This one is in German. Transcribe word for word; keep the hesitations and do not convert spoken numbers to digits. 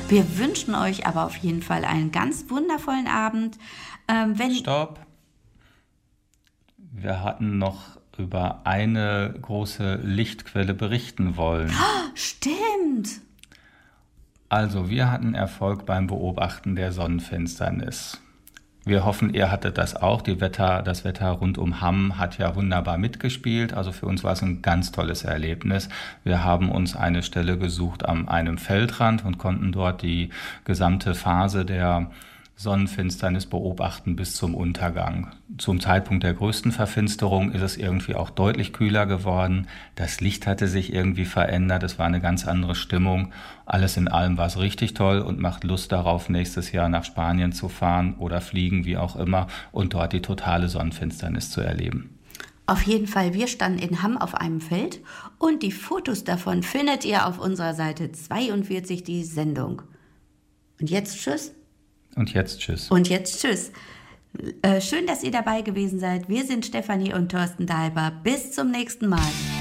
Wir wünschen euch aber auf jeden Fall einen ganz wundervollen Abend. Ähm, wenn Stopp. Wir hatten noch über eine große Lichtquelle berichten wollen. Oh, stimmt. Also, wir hatten Erfolg beim Beobachten der Sonnenfinsternis. Wir hoffen, ihr hattet das auch. Die Wetter, das Wetter rund um Hamm hat ja wunderbar mitgespielt. Also für uns war es ein ganz tolles Erlebnis. Wir haben uns eine Stelle gesucht an einem Feldrand und konnten dort die gesamte Phase der Sonnenfinsternis beobachten bis zum Untergang. Zum Zeitpunkt der größten Verfinsterung ist es irgendwie auch deutlich kühler geworden. Das Licht hatte sich irgendwie verändert. Es war eine ganz andere Stimmung. Alles in allem war es richtig toll und macht Lust darauf, nächstes Jahr nach Spanien zu fahren oder fliegen, wie auch immer, und dort die totale Sonnenfinsternis zu erleben. Auf jeden Fall, wir standen in Hamm auf einem Feld und die Fotos davon findet ihr auf unserer Seite zweiundvierzig, die Sendung. Und jetzt tschüss. Und jetzt tschüss. Und jetzt tschüss. Äh, schön, dass ihr dabei gewesen seid. Wir sind Stefanie und Thorsten Dalber. Bis zum nächsten Mal.